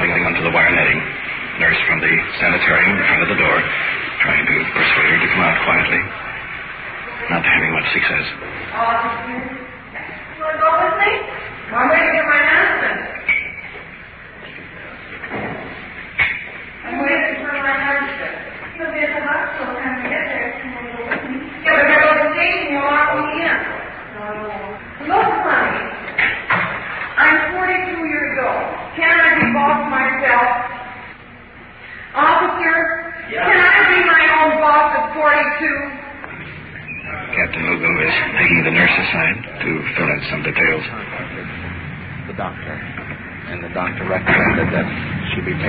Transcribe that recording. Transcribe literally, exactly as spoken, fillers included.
holding onto the wire netting. Nurse from the sanitarium in front of the door, trying to persuade her to come out quietly. Not having much success. Officer, you want to go with me? I'm waiting for my husband. I'm waiting for my husband. He'll be at the hospital time to get there. Yeah, but if I go to the station, you'll lock me in. No, I won't. Look, honey. I'm forty-two years old. Can I be boss myself? Officer, yeah. Can I be my own boss at forty-two? Captain Lugo is taking the nurse aside to fill in some details. The doctor. And the doctor recommended that she be taken.